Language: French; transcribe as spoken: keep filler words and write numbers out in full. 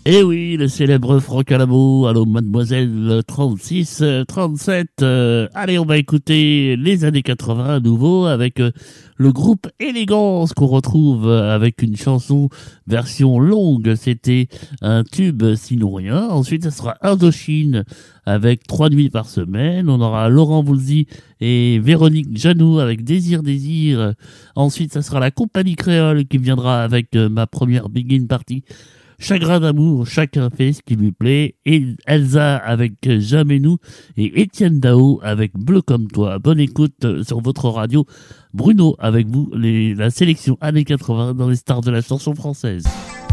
Et oui, le célèbre Franck Alamo, allô mademoiselle trente-six, euh, trente-sept. Euh, allez, on va écouter les années quatre-vingts à nouveau avec euh, le groupe Élégance qu'on retrouve euh, avec une chanson version longue. C'était un tube sinon rien. Ensuite, ça sera Indochine avec trois nuits par semaine. On aura Laurent Voulzy et Véronique Janoux avec Désir Désir. Ensuite, ça sera la Compagnie Créole qui viendra avec euh, ma première Begin Party. Chagrin d'amour, chacun fait ce qui lui plaît. Et Elsa avec Jamais nous. Et Étienne Dao avec Bleu comme toi. Bonne écoute sur votre radio. Bruno avec vous, les, la sélection années quatre-vingts dans les stars de la chanson française.